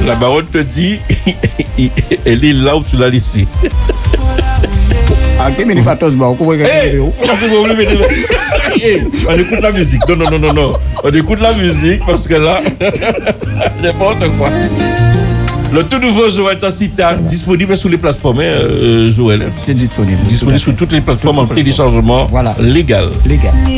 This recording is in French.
La baronne te dit, elle est là où tu l'as laissée. À quel minute 14, on couvre On écoute la musique. Non. On écoute la musique parce que là, n'importe quoi. Le tout nouveau Joël Tacita, disponible sur les plateformes, Joël. C'est disponible. Disponible sur toutes les plateformes en téléchargement légal.